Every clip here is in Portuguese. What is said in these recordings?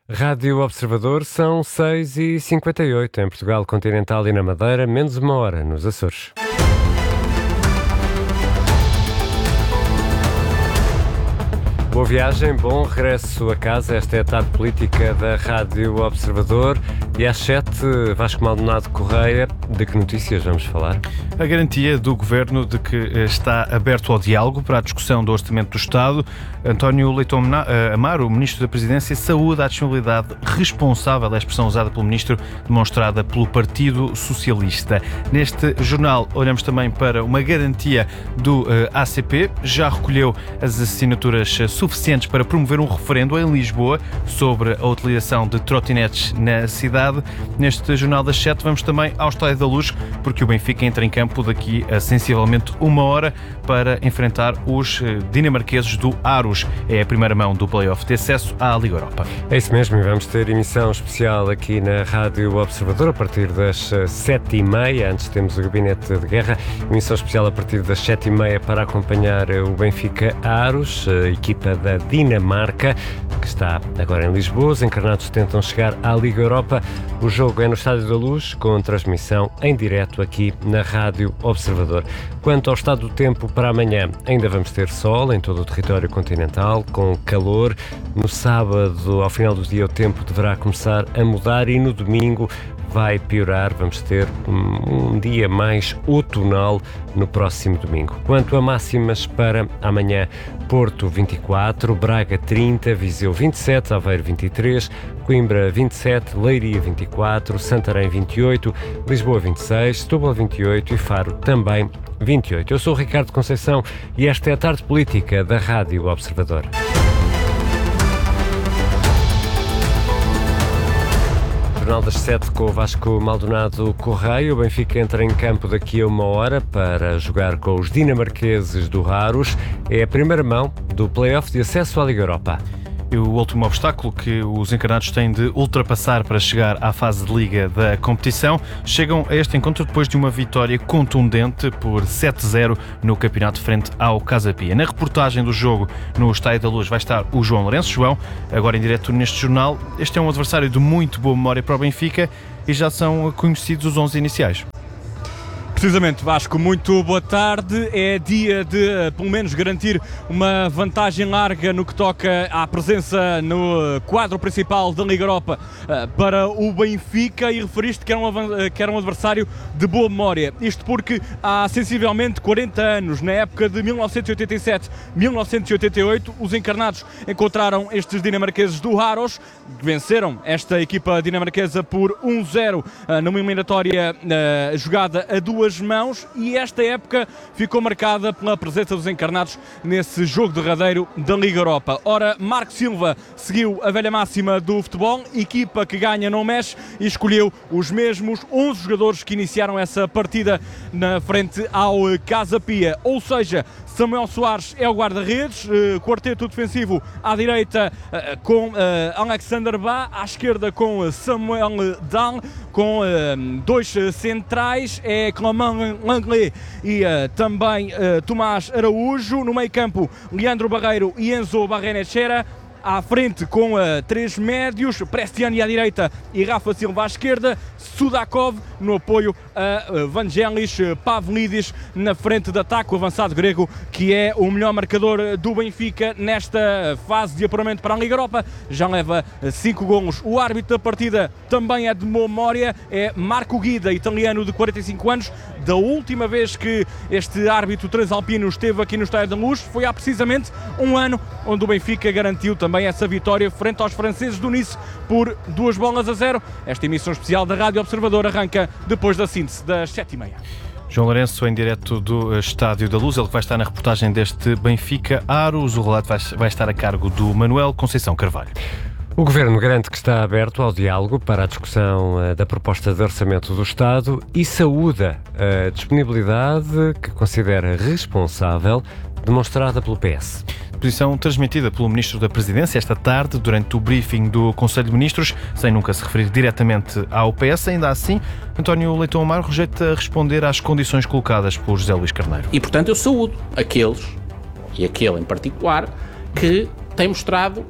Rádio Observador, são 6h58 em Portugal Continental e na Madeira, menos uma hora nos Açores. Boa viagem, bom regresso a casa. Esta é a tarde política da Rádio Observador. E às 7, Vasco Maldonado Correia, de que notícias vamos falar? A garantia do Governo de que está aberto ao diálogo para a discussão do Orçamento do Estado. António Leitão Amaro, o Ministro da Presidência, saúda a disponibilidade responsável, a expressão usada pelo Ministro, demonstrada pelo Partido Socialista. Neste jornal olhamos também para uma garantia do ACP. Já recolheu as assinaturas suficientes para promover um referendo em Lisboa sobre a utilização de trotinetes na cidade. Neste Jornal das 7 vamos também ao Estádio da Luz, porque o Benfica entra em campo daqui a sensivelmente uma hora para enfrentar os dinamarqueses do Aarhus. É a primeira mão do play-off de acesso à Liga Europa. É isso mesmo, e vamos ter emissão especial aqui na Rádio Observador a partir das 7h30. Antes temos o Gabinete de Guerra, emissão especial a partir das 7h30 para acompanhar o Benfica Aarhus, a equipa da Dinamarca, que está agora em Lisboa. Os encarnados tentam chegar à Liga Europa. O jogo é no Estádio da Luz, com transmissão em direto aqui na Rádio Observador. Quanto ao estado do tempo para amanhã, ainda vamos ter sol em todo o território continental, com calor. No sábado, ao final do dia, o tempo deverá começar a mudar e no domingo vai piorar. Vamos ter um dia mais outonal no próximo domingo. Quanto a máximas para amanhã, Porto 24, Braga 30, Viseu 27, Aveiro 23, Coimbra 27, Leiria 24, Santarém 28, Lisboa 26, Setúbal 28 e Faro também 28. Eu sou o Ricardo Conceição e esta é a tarde política da Rádio Observador. Jornal das 7 com o Vasco Maldonado Correia. O Benfica entra em campo daqui a uma hora para jogar com os dinamarqueses do Aarhus. É a primeira mão do play-off de acesso à Liga Europa. E o último obstáculo que os encarnados têm de ultrapassar para chegar à fase de Liga da competição. Chegam a este encontro depois de uma vitória contundente por 7-0 no campeonato frente ao Casa Pia. Na reportagem do jogo no Estádio da Luz vai estar o João Lourenço. João, agora em direto neste jornal, este é um adversário de muito boa memória para o Benfica e já são conhecidos os 11 iniciais. Precisamente, Vasco, muito boa tarde. É dia de, pelo menos, garantir uma vantagem larga no que toca à presença no quadro principal da Liga Europa para o Benfica, e referiste que era um adversário de boa memória. Isto porque há sensivelmente 40 anos, na época de 1987-1988, os encarnados encontraram estes dinamarqueses do Aarhus, que venceram esta equipa dinamarquesa por 1-0 numa eliminatória jogada a duas mãos, e esta época ficou marcada pela presença dos encarnados nesse jogo derradeiro da Liga Europa. Ora, Marco Silva seguiu a velha máxima do futebol: equipa que ganha não mexe, e escolheu os mesmos 11 jogadores que iniciaram essa partida na frente ao Casa Pia. Ou seja, Samuel Soares é o guarda-redes, quarteto defensivo à direita com Alexander Bá, à esquerda com Samuel Dahl, com dois centrais, é Clément Lenglet e também Tomás Araújo. No meio campo, Leandro Barreiro e Enzo Barrenechea. À frente com três médios, Prestiani à direita e Rafa Silva à esquerda, Sudakov no apoio a Vangelis Pavlidis na frente de ataque, o avançado grego que é o melhor marcador do Benfica nesta fase de apuramento para a Liga Europa, já leva 5 golos. O árbitro da partida também é de boa memória, é Marco Guida, italiano de 45 anos. Da última vez que este árbitro transalpino esteve aqui no Estádio da Luz foi há precisamente um ano, onde o Benfica garantiu também essa vitória frente aos franceses do Nice por 2-0. Esta emissão especial da Rádio Observador arranca depois da síntese das 7h30. João Lourenço em direto do Estádio da Luz, ele que vai estar na reportagem deste Benfica Aarhus. O relato vai estar a cargo do Manuel Conceição Carvalho. O Governo garante que está aberto ao diálogo para a discussão da proposta de orçamento do Estado e saúda a disponibilidade que considera responsável demonstrada pelo PS. Posição transmitida pelo Ministro da Presidência esta tarde durante o briefing do Conselho de Ministros, sem nunca se referir diretamente ao PS. Ainda assim, António Leitão Amaro rejeita responder às condições colocadas por José Luís Carneiro. E, portanto, eu saúdo aqueles, e aquele em particular, que tem mostrado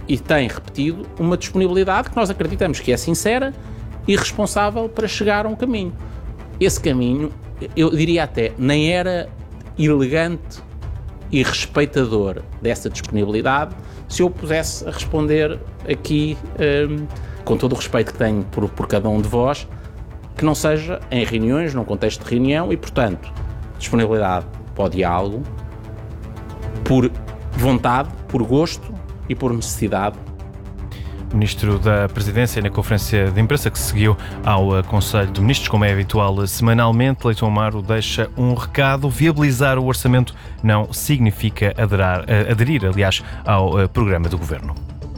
e tem repetido uma disponibilidade que nós acreditamos que é sincera e responsável para chegar a um caminho. Esse caminho, eu diria até, nem era elegante e respeitador dessa disponibilidade se eu pusesse a responder aqui, com todo o respeito que tenho por cada um de vós, que não seja em reuniões, num contexto de reunião e, portanto, disponibilidade para o diálogo, por vontade, por gosto e por necessidade. Ministro da Presidência, na conferência de imprensa que seguiu ao Conselho de Ministros, como é habitual semanalmente, Leitão Amaro deixa um recado: viabilizar o orçamento não significa aderir, ao programa do Governo.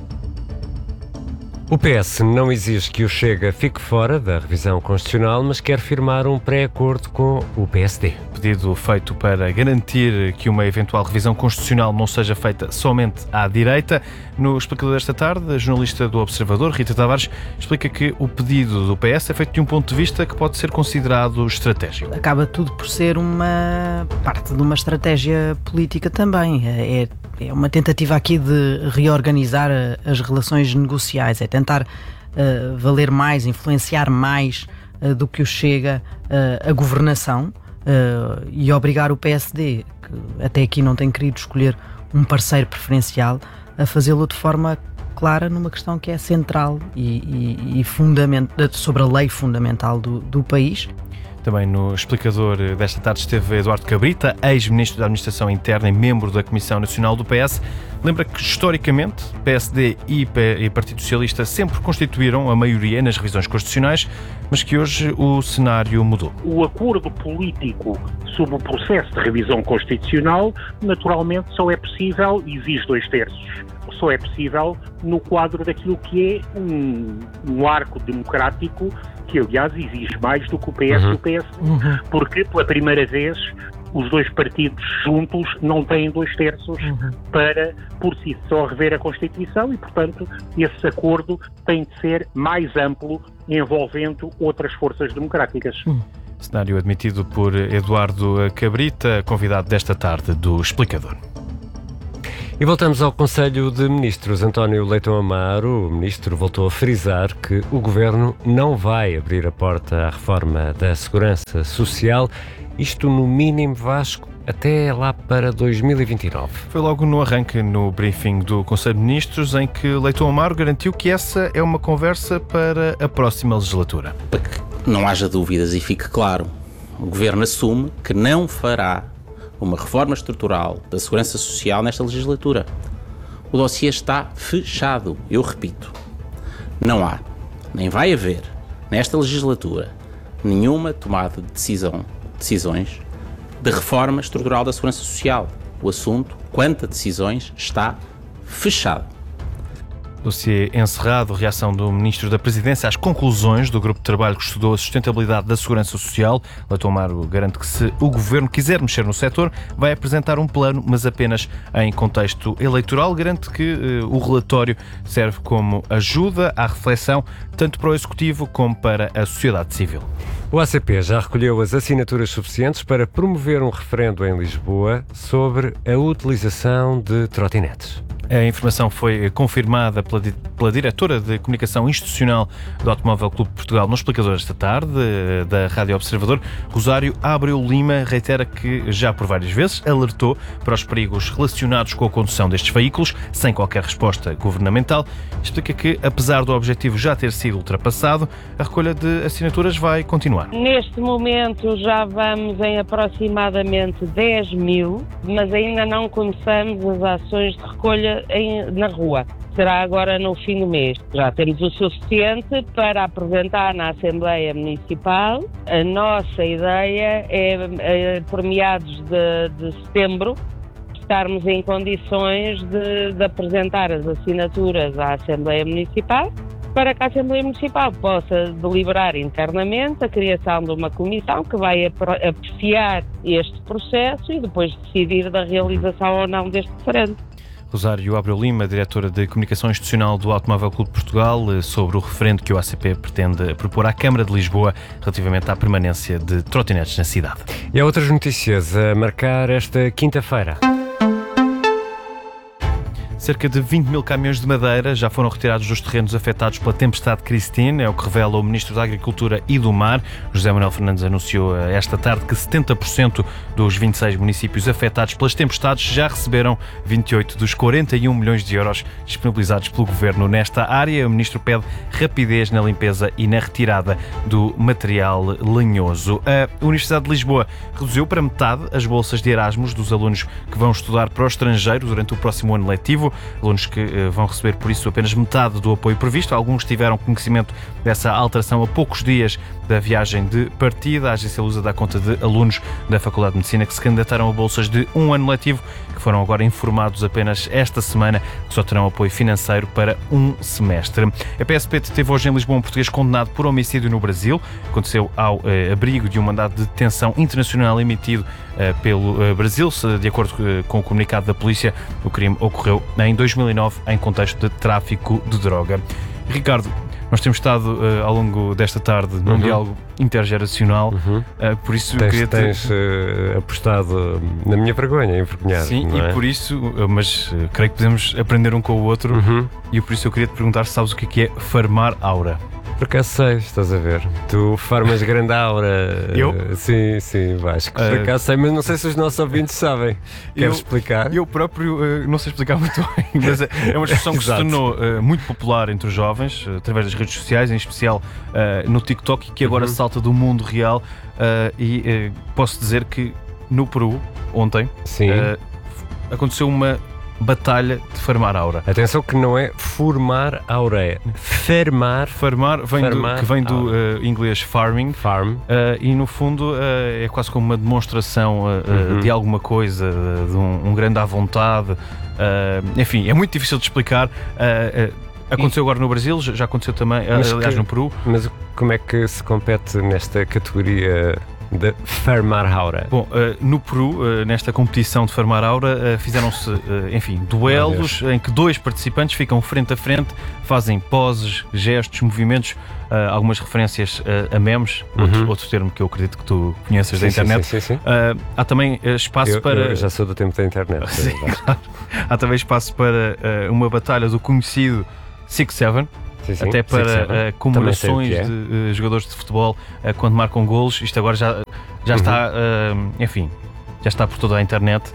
O PS não exige que o Chega fique fora da revisão constitucional, mas quer firmar um pré-acordo com o PSD. Pedido feito para garantir que uma eventual revisão constitucional não seja feita somente à direita. No explicador desta tarde, a jornalista do Observador, Rita Tavares, explica que o pedido do PS é feito de um ponto de vista que pode ser considerado estratégico. Acaba tudo por ser uma parte de uma estratégia política também. É uma tentativa aqui de reorganizar as relações negociais, é tentar valer mais, influenciar mais do que o Chega a governação e obrigar o PSD, que até aqui não tem querido escolher um parceiro preferencial, a fazê-lo de forma clara numa questão que é central e sobre a lei fundamental do país. Também no explicador desta tarde esteve Eduardo Cabrita, ex-ministro da Administração Interna e membro da Comissão Nacional do PS. Lembra que, historicamente, PSD e Partido Socialista sempre constituíram a maioria nas revisões constitucionais, mas que hoje o cenário mudou. O acordo político sobre o processo de revisão constitucional, naturalmente, só é possível, exige 2/3. Só é possível no quadro daquilo que é um arco democrático que, aliás, exige mais do que o PS e o PSD. Porque, pela primeira vez, os dois partidos juntos não têm 2/3 para, por si só, rever a Constituição e, portanto, esse acordo tem de ser mais amplo, envolvendo outras forças democráticas. Cenário admitido por Eduardo Cabrita, convidado desta tarde do Explicador. E voltamos ao Conselho de Ministros. António Leitão Amaro, o ministro, voltou a frisar que o Governo não vai abrir a porta à reforma da Segurança Social, isto no mínimo, Vasco, até lá para 2029. Foi logo no arranque, no briefing do Conselho de Ministros, em que Leitão Amaro garantiu que essa é uma conversa para a próxima legislatura. Para que não haja dúvidas e fique claro, o Governo assume que não fará uma reforma estrutural da Segurança Social nesta legislatura. O dossiê está fechado, eu repito. Não há, nem vai haver, nesta legislatura, nenhuma tomada de decisões de reforma estrutural da Segurança Social. O assunto, quanto a decisões, está fechado. Dossiê encerrado, reação do Ministro da Presidência às conclusões do grupo de trabalho que estudou a sustentabilidade da Segurança Social. Leitão Amaro garante que, se o Governo quiser mexer no setor, vai apresentar um plano, mas apenas em contexto eleitoral. Garante que o relatório serve como ajuda à reflexão, tanto para o Executivo como para a sociedade civil. O ACP já recolheu as assinaturas suficientes para promover um referendo em Lisboa sobre a utilização de trotinetes. A informação foi confirmada pela diretora de Comunicação Institucional do Automóvel Clube de Portugal no explicador esta tarde, da Rádio Observador. Rosário Abreu Lima reitera que já por várias vezes alertou para os perigos relacionados com a condução destes veículos, sem qualquer resposta governamental. Explica que, apesar do objetivo já ter sido ultrapassado, a recolha de assinaturas vai continuar. Neste momento já vamos em aproximadamente 10 mil, mas ainda não começamos as ações de recolha na rua. Será agora no fim do mês. Já temos o suficiente para apresentar na Assembleia Municipal. A nossa ideia é, por meados de setembro, estarmos em condições de apresentar as assinaturas à Assembleia Municipal, para que a Assembleia Municipal possa deliberar internamente a criação de uma comissão que vai apreciar este processo e depois decidir da realização ou não deste referendo. Rosário Abreu Lima, diretora de Comunicação Institucional do Automóvel Clube de Portugal, sobre o referendo que o ACP pretende propor à Câmara de Lisboa relativamente à permanência de trotinetes na cidade. E há outras notícias a marcar esta quinta-feira. Cerca de 20 mil caminhões de madeira já foram retirados dos terrenos afetados pela tempestade Christine, é o que revela o Ministro da Agricultura e do Mar. José Manuel Fernandes anunciou esta tarde que 70% dos 26 municípios afetados pelas tempestades já receberam 28 dos 41 milhões de euros disponibilizados pelo Governo nesta área. O Ministro pede rapidez na limpeza e na retirada do material lenhoso. A Universidade de Lisboa reduziu para metade as bolsas de Erasmus dos alunos que vão estudar para o estrangeiro durante o próximo ano letivo. Alunos que vão receber, por isso, apenas metade do apoio previsto. Alguns tiveram conhecimento dessa alteração a poucos dias da viagem de partida. A Agência Lusa dá conta de alunos da Faculdade de Medicina que se candidataram a bolsas de um ano letivo, que foram agora informados apenas esta semana que só terão apoio financeiro para um semestre. A PSP teve hoje em Lisboa um português condenado por homicídio no Brasil. Aconteceu ao abrigo de um mandado de detenção internacional emitido pelo Brasil. De acordo com o comunicado da polícia, o crime ocorreu em 2009 em contexto de tráfico de droga. Ricardo, nós temos estado ao longo desta tarde num diálogo intergeracional, por isso tens apostado na minha vergonha, envergonhado. Sim, não é? E por isso, mas creio que podemos aprender um com o outro, e por isso eu queria te perguntar se sabes o que é farmar aura. Por acaso sei, estás a ver? Tu farmas grande aura. Eu? Sim, Vasco. Por acaso sei, mas não sei se os nossos ouvintes sabem. Queres explicar? Eu próprio não sei explicar muito bem, mas é uma expressão que se tornou muito popular entre os jovens, através das redes sociais, em especial no TikTok, que agora salta do mundo real. E posso dizer que no Peru, ontem, aconteceu uma batalha de farmar aura. Atenção que não é formar aura, é farmar. Farmar vem do inglês farming. E no fundo é quase como uma demonstração de alguma coisa, de um grande à vontade. Enfim, é muito difícil de explicar. Aconteceu agora no Brasil, já aconteceu também, aliás, no Peru. Mas como é que se compete nesta categoria de farmar aura? Bom, no Peru, nesta competição de farmar aura, fizeram-se, duelos em que dois participantes ficam frente a frente, fazem poses, gestos, movimentos, algumas referências a memes, outro termo que eu acredito que tu conheces da internet. Sim. Há também espaço para... Eu já sou do tempo da internet. Sim, claro. Há também espaço para uma batalha do conhecido 6-7. Até para comemorações de jogadores de futebol quando marcam golos. Isto agora já está, enfim, já está por toda a internet.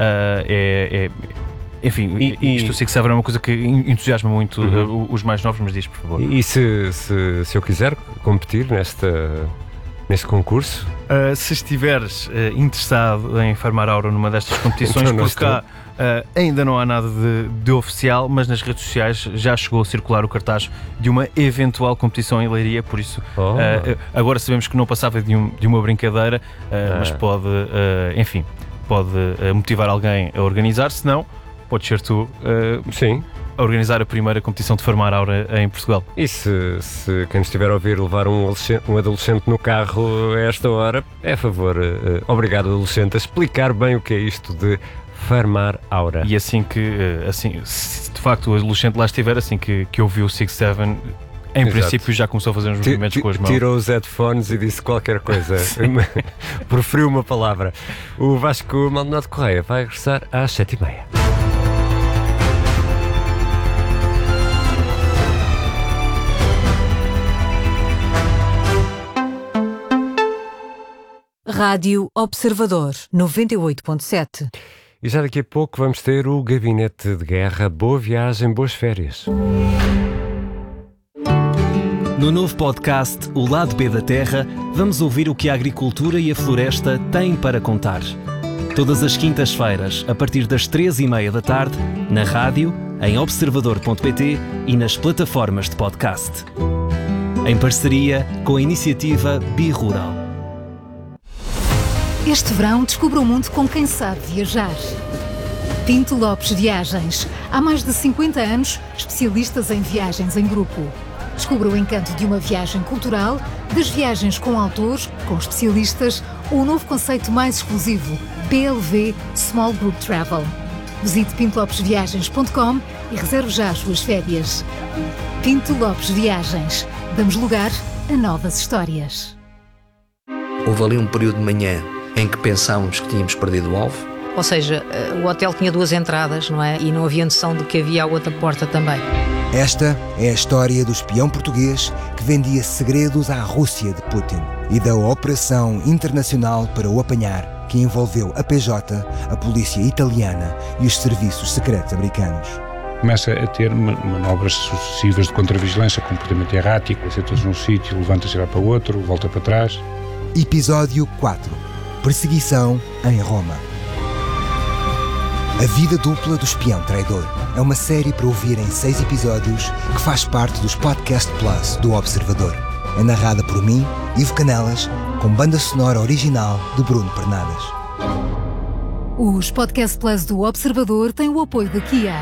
Enfim, isto 6-7 é uma coisa que entusiasma muito os mais novos, mas diz, por favor. E se eu quiser competir neste concurso? Se estiveres interessado em farmar aura numa destas competições, então porque cá ainda não há nada de oficial, mas nas redes sociais já chegou a circular o cartaz de uma eventual competição em Leiria, por isso agora sabemos que não passava de uma brincadeira, mas pode, enfim, pode motivar alguém a organizar, se não, pode ser tu a organizar a primeira competição de farmar aura em Portugal. E se quem estiver a ouvir levar um adolescente no carro a esta hora, é a favor, obrigado adolescente, a explicar bem o que é isto de farmar aura. E assim que, se de facto o adolescente lá estiver, assim que ouviu o 6-7, em princípio já começou a fazer uns movimentos com as mãos. Tirou os headphones e disse qualquer coisa. Proferiu uma palavra. O Vasco Maldonado Correia vai regressar às 7h30. Rádio Observador 98.7. E já daqui a pouco vamos ter o Gabinete de Guerra. Boa viagem, boas férias. No novo podcast O Lado B da Terra, vamos ouvir o que a agricultura e a floresta têm para contar. Todas as quintas-feiras, a partir das 3h30 da tarde, na rádio, em observador.pt e nas plataformas de podcast. Em parceria com a iniciativa Birural. Este verão descubra o mundo com quem sabe viajar. Pinto Lopes Viagens. Há mais de 50 anos, especialistas em viagens em grupo. Descubra o encanto de uma viagem cultural, das viagens com autores, com especialistas, ou o novo conceito mais exclusivo, BLV Small Group Travel. Visite pintolopesviagens.com e reserve já as suas férias. Pinto Lopes Viagens. Damos lugar a novas histórias. Houve ali um período de manhã em que pensávamos que tínhamos perdido o alvo Ou seja, o hotel tinha 2 entradas, não é? E não havia noção de que havia a outra porta também. Esta é a história do espião português que vendia segredos à Rússia de Putin e da operação internacional para o apanhar, que envolveu a PJ, a polícia italiana e os serviços secretos americanos. Começa a ter manobras sucessivas de contravigilância, comportamento errático, senta-se num sítio, levanta-se e vai para outro, volta para trás. Episódio 4. Perseguição em Roma. A vida dupla do espião traidor é uma série para ouvir em 6 episódios que faz parte dos Podcast Plus do Observador. É narrada por mim, Ivo Canelas, com banda sonora original de Bruno Pernadas. Os Podcast Plus do Observador têm o apoio da Kia.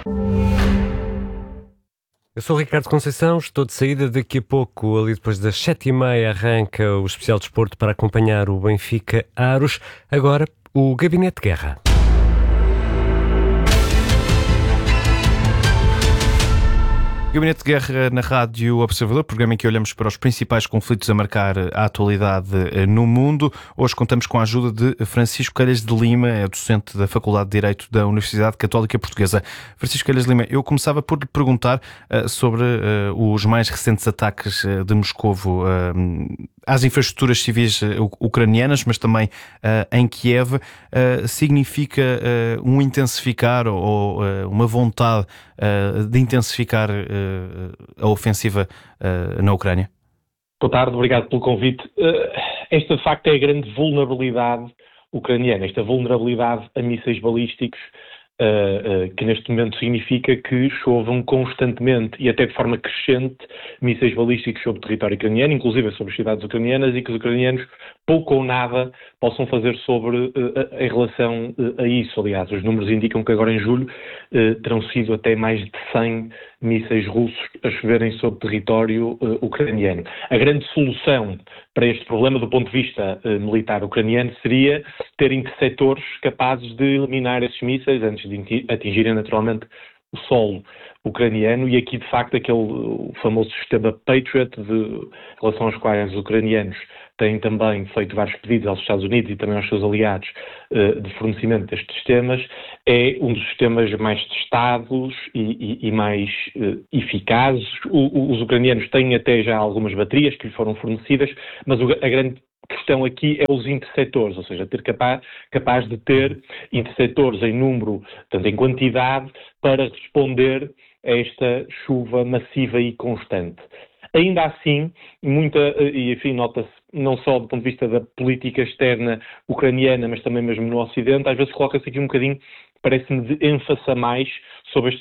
Eu sou o Ricardo Conceição, estou de saída daqui a pouco, ali depois das 7h30 arranca o especial desporto para acompanhar o Benfica Aros. Agora, o Gabinete de Guerra. Gabinete de Guerra na Rádio Observador, programa em que olhamos para os principais conflitos a marcar a atualidade no mundo. Hoje contamos com a ajuda de Francisco Calhas de Lima, é docente da Faculdade de Direito da Universidade Católica Portuguesa. Francisco Calhas de Lima, eu começava por lhe perguntar sobre os mais recentes ataques de Moscovo às infraestruturas civis ucranianas, mas também em Kiev. Significa um intensificar ou uma vontade de intensificar a ofensiva na Ucrânia? Boa tarde, obrigado pelo convite. Esta, de facto, é a grande vulnerabilidade ucraniana, esta vulnerabilidade a mísseis balísticos, que neste momento significa que chovam constantemente e até de forma crescente mísseis balísticos sobre o território ucraniano, inclusive sobre as cidades ucranianas, e que os ucranianos pouco ou nada possam fazer em relação a isso. Aliás, os números indicam que agora em julho terão sido até mais de 100 mísseis russos a choverem sobre o território ucraniano. A grande solução para este problema do ponto de vista militar ucraniano seria ter interceptores capazes de eliminar esses mísseis antes de atingirem naturalmente o solo ucraniano, e aqui de facto o famoso sistema Patriot, em relação aos quais os ucranianos têm também feito vários pedidos aos Estados Unidos e também aos seus aliados de fornecimento destes sistemas, é um dos sistemas mais testados e mais eficazes. Os ucranianos têm até já algumas baterias que lhe foram fornecidas, mas a grande questão aqui é os interceptores, ou seja, capaz de ter interceptores em número, tanto em quantidade, para responder a esta chuva massiva e constante. Ainda assim, nota-se, não só do ponto de vista da política externa ucraniana, mas também mesmo no Ocidente, às vezes coloca-se aqui um bocadinho, parece-me, de ênfase a mais sobre este